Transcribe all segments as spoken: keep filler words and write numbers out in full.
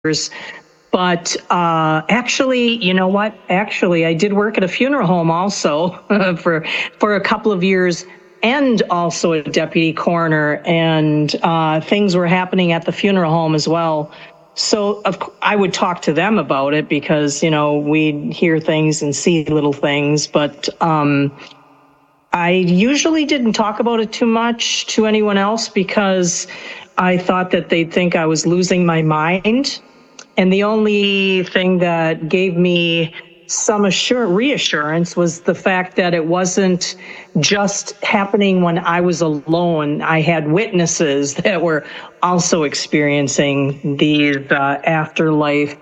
But uh, actually, you know what? Actually, I did work at a funeral home also for for a couple of years, and also a deputy coroner, and uh, things were happening at the funeral home as well. So of, I would talk to them about it because, you know, we'd hear things and see little things, but um, I usually didn't talk about it too much to anyone else because I thought that they'd think I was losing my mind. And the only thing that gave me some assur- reassurance was the fact that it wasn't just happening when I was alone. I had witnesses that were also experiencing these uh, afterlife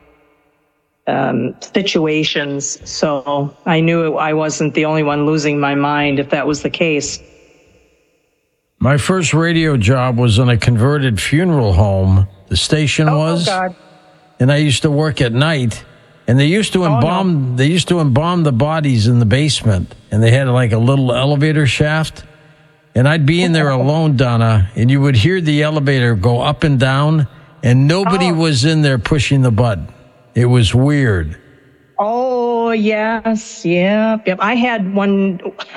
um, situations. So I knew I wasn't the only one losing my mind if that was the case. My first radio job was in a converted funeral home. The station oh, was. Oh, God. And I used to work at night, and they used to embalm. Oh, no. They used to embalm the bodies in the basement, and they had like a little elevator shaft. And I'd be in there alone, Donna, and you would hear the elevator go up and down, and nobody oh. was in there pushing the button. It was weird. Oh yes, yeah, yep. I had one.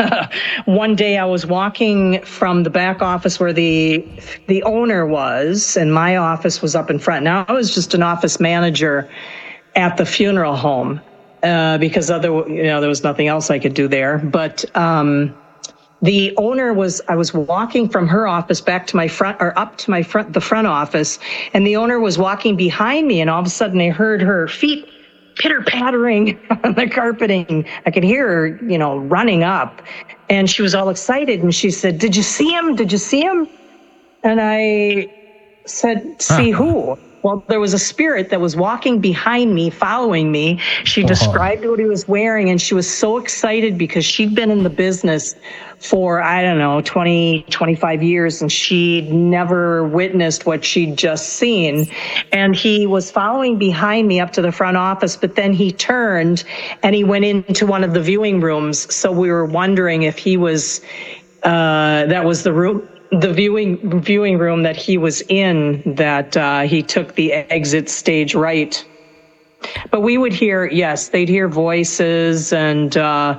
one day, I was walking from the back office where the the owner was, and my office was up in front. Now I was just an office manager at the funeral home uh, because other, you know, there was nothing else I could do there. But um, the owner was. I was walking from her office back to my front, or up to my front, the front office, and the owner was walking behind me, and all of a sudden I heard her feet pitter-pattering on the carpeting. I could hear her, you know, running up, and she was all excited, and she said, "Did you see him? Did you see him?" And I said, "See huh. who?" Well, there was a spirit that was walking behind me, following me. She described what he was wearing, and she was so excited because she'd been in the business for, I don't know, twenty, twenty-five years, and she'd never witnessed what she'd just seen. And he was following behind me up to the front office, but then he turned and he went into one of the viewing rooms. So we were wondering if he was, uh, that was the room, the viewing viewing room that he was in, that uh, he took the exit stage right. But we would hear, yes, they'd hear voices, and uh,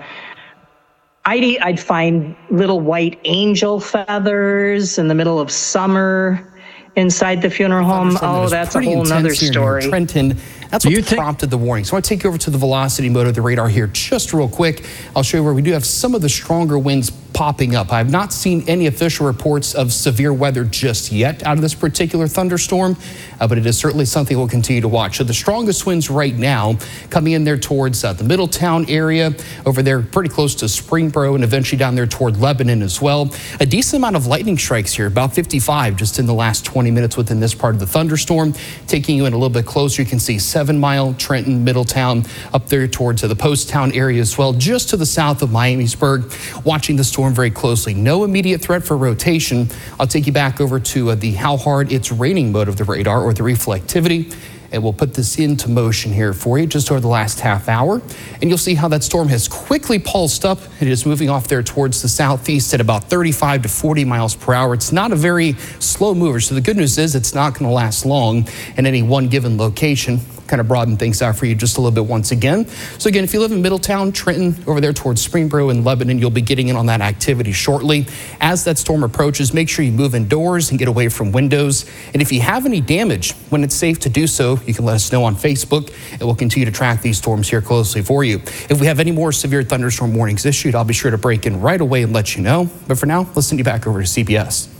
I'd, I'd find little white angel feathers in the middle of summer inside the funeral home. Oh, that's a whole nother story. Trenton, that's what prompted the warning. So I want to take you over to the velocity mode of the radar here just real quick. I'll show you where we do have some of the stronger winds popping up. I have not seen any official reports of severe weather just yet out of this particular thunderstorm, uh, but it is certainly something we'll continue to watch. So the strongest winds right now coming in there towards uh, the Middletown area, over there pretty close to Springboro, and eventually down there toward Lebanon as well. A decent amount of lightning strikes here, about fifty-five just in the last twenty minutes within this part of the thunderstorm. Taking you in a little bit closer, you can see Seven Mile, Trenton, Middletown, up there towards uh, the Post-Town area as well, just to the south of Miamisburg. Watching the storm very closely. No immediate threat for rotation. I'll take you back over to uh, the how hard it's raining mode of the radar, or the reflectivity, and we'll put this into motion here for you just over the last half hour, and you'll see how that storm has quickly pulsed up. It is moving off there towards the southeast at about thirty-five to forty miles per hour. It's not a very slow mover, so the good news is it's not going to last long in any one given location. Kind of broaden things out for you just a little bit once again. So again, if you live in Middletown, Trenton, over there towards Springboro and Lebanon, you'll be getting in on that activity shortly. As that storm approaches, make sure you move indoors and get away from windows. And if you have any damage, when it's safe to do so, you can let us know on Facebook, and we'll continue to track these storms here closely for you. If we have any more severe thunderstorm warnings issued, I'll be sure to break in right away and let you know. But for now, let's send you back over to C B S.